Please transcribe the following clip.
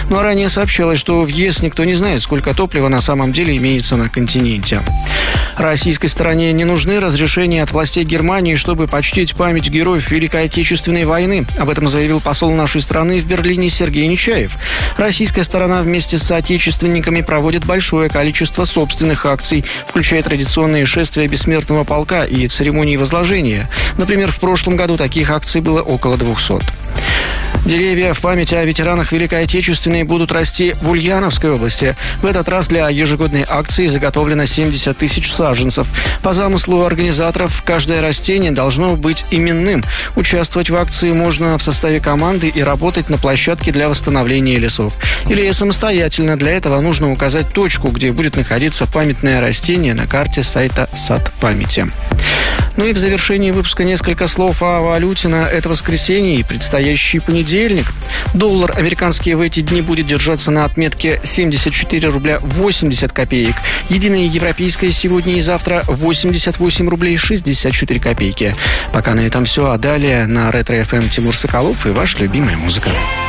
Ну а ранее сообщалось, что в ЕС никто не знает, сколько топлива на самом деле имеется на континенте. Российской стороне не нужны разрешения от властей Германии, чтобы почтить память героев Великой Отечественной войны. Об этом заявил посол нашей страны в Берлине Сергей Нечаев. Российская сторона вместе с соотечественниками проводит большое количество собственных акций, включая традиционные шествия Бессмертного полка и церемонии возложения. Например, в прошлом году таких акций было около 200. Деревья в память о ветеранах Великой Отечественной будут расти в Ульяновской области. В этот раз для ежегодной акции заготовлено 70 тысяч саженцев. По замыслу организаторов, каждое растение должно быть именным. Участвовать в акции можно в составе команды и работать на площадке для восстановления лесов. Или самостоятельно. Для этого нужно указать точку, где будет находиться памятное растение на карте сайта «Сад памяти». Ну и в завершении выпуска несколько слов о валюте на это воскресенье и предстоящий понедельник. Доллар американский в эти дни будет держаться на отметке 74 рубля 80 копеек. Единая европейская сегодня и завтра 88 рублей 64 копейки. Пока на этом все, а далее на Ретро-ФМ Тимур Соколов и ваша любимая музыка.